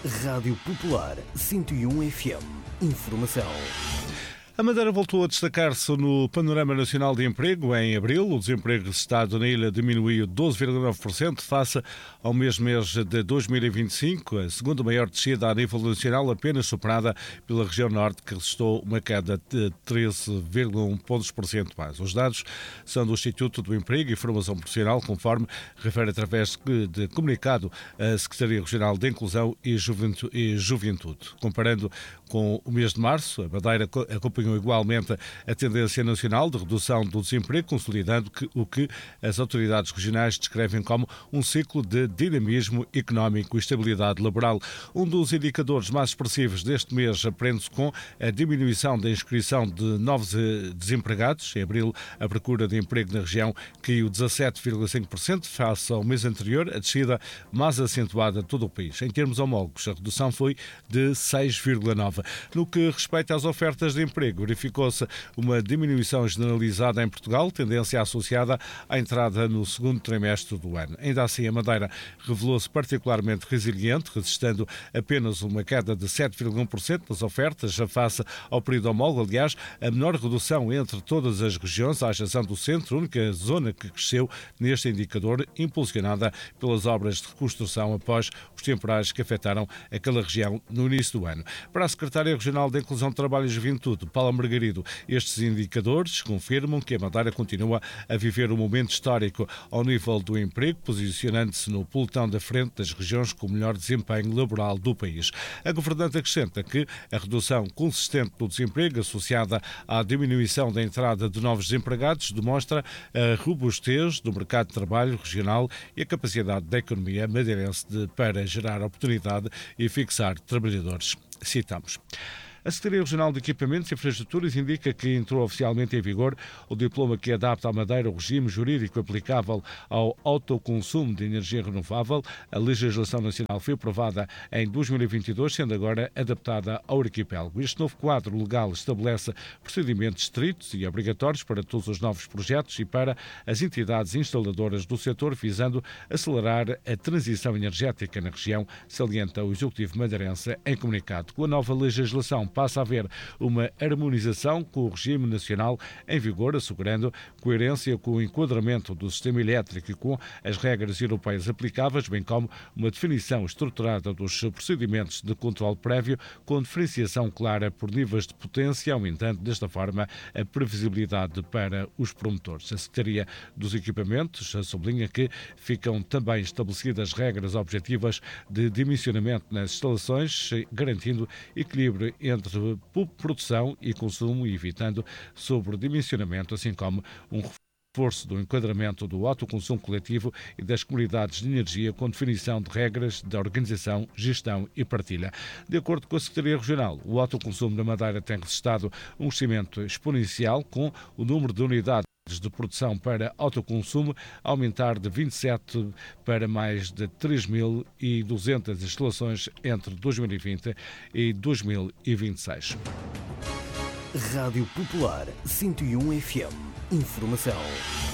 Rádio Popular 101 FM. Informação. A Madeira voltou a destacar-se no panorama nacional de emprego. Em abril, o desemprego registrado na ilha diminuiu 12,9% face ao mesmo mês de 2025, a segunda maior descida a nível nacional, apenas superada pela região norte, que registrou uma queda de 13,1 pontos percentuais. Os dados são do Instituto do Emprego e Formação Profissional, conforme refere através de comunicado a Secretaria Regional de Inclusão e Juventude. Comparando com o mês de março, a Madeira acompanhou igualmente a tendência nacional de redução do desemprego, consolidando o que as autoridades regionais descrevem como um ciclo de dinamismo económico e estabilidade laboral. Um dos indicadores mais expressivos deste mês aprende-se com a diminuição da inscrição de novos desempregados. Em abril, a procura de emprego na região caiu 17,5% face ao mês anterior, a descida mais acentuada de todo o país. Em termos homólogos, a redução foi de 6,9%. No que respeita às ofertas de emprego, verificou-se uma diminuição generalizada em Portugal, tendência associada à entrada no segundo trimestre do ano. Ainda assim, a Madeira revelou-se particularmente resiliente, registrando apenas uma queda de 7,1% nas ofertas, face ao período homólogo. Aliás, a menor redução entre todas as regiões, à exceção do centro, única zona que cresceu neste indicador, impulsionada pelas obras de reconstrução após os temporais que afetaram aquela região no início do ano. Para a Secretária Regional de Inclusão, Trabalho e Juventude, Paula Margarido, estes indicadores confirmam que a Madeira continua a viver um momento histórico ao nível do emprego, posicionando-se no pelotão da frente das regiões com o melhor desempenho laboral do país. A governante acrescenta que a redução consistente do desemprego, associada à diminuição da entrada de novos desempregados, demonstra a robustez do mercado de trabalho regional e a capacidade da economia madeirense para gerar oportunidade e fixar trabalhadores. Citamos. A Secretaria Regional de Equipamentos e Infraestruturas indica que entrou oficialmente em vigor o diploma que adapta à Madeira o regime jurídico aplicável ao autoconsumo de energia renovável. A legislação nacional foi aprovada em 2022, sendo agora adaptada ao arquipélago. Este novo quadro legal estabelece procedimentos estritos e obrigatórios para todos os novos projetos e para as entidades instaladoras do setor, visando acelerar a transição energética na região, salienta o Executivo madeirense em comunicado. Com a nova legislação, passa a haver uma harmonização com o regime nacional em vigor, assegurando coerência com o enquadramento do sistema elétrico e com as regras europeias aplicáveis, bem como uma definição estruturada dos procedimentos de controle prévio, com diferenciação clara por níveis de potência, aumentando desta forma a previsibilidade para os promotores. A Secretaria dos Equipamentos sublinha que ficam também estabelecidas regras objetivas de dimensionamento nas instalações, garantindo equilíbrio entre produção e consumo e evitando sobredimensionamento, assim como um reforço do enquadramento do autoconsumo coletivo e das comunidades de energia com definição de regras de organização, gestão e partilha. De acordo com a Secretaria Regional, o autoconsumo na Madeira tem registrado um crescimento exponencial, com o número de unidades de produção para autoconsumo aumentar de 27 para mais de 3.200 instalações entre 2020 e 2026. Rádio Popular 101 FM. Informação.